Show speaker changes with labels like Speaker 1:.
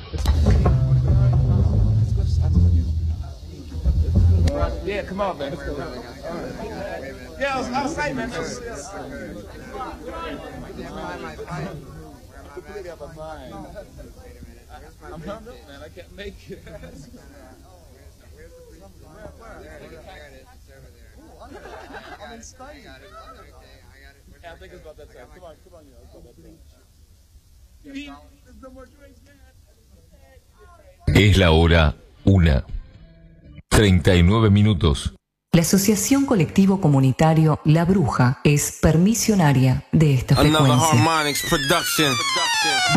Speaker 1: Yeah, come on, man. Yeah, I was saying, man. I'm hungry, man. I can't make it. I'm in Spain. Yeah, I think it's about that time. Come on, you know, it's about that time. There's no more drinks, man.
Speaker 2: Es la hora 1:39.
Speaker 3: La Asociación Colectivo Comunitario La Bruja es permisionaria de esta frecuencia.